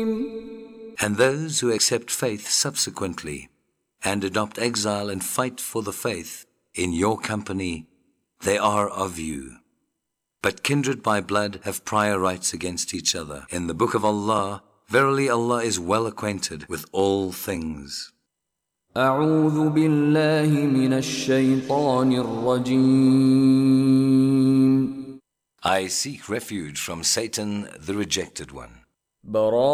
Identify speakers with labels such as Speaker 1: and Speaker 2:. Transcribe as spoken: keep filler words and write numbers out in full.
Speaker 1: And those who accept faith subsequently and adopt exile and fight for the faith in your company, they are of you. But kindred by blood have prior rights against each other. In the book of Allah, verily Allah is well acquainted with all things.
Speaker 2: أعوذ بالله من الشيطان الرجيم.
Speaker 1: I seek refuge from Satan, the rejected one.